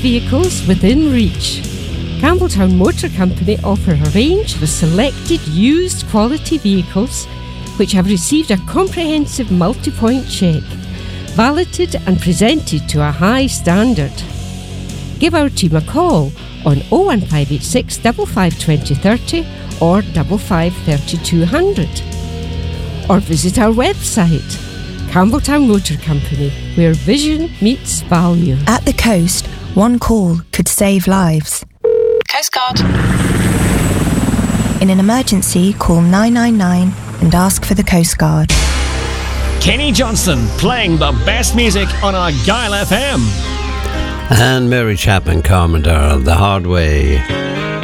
vehicles within reach. Campbelltown Motor Company offer a range of selected used quality vehicles which have received a comprehensive multi-point check, validated and presented to a high standard. Give our team a call on 01586 55 2030 or 55 3200. Or visit our website, Campbelltown Motor Company, where vision meets value. At the coast, one call could save lives. Coast Guard. In an emergency, call 999 and ask for the Coast Guard. Kenny Johnston playing the best music on Argyll FM. And Mary Chapman, Carmen Darrell, The Hard Way.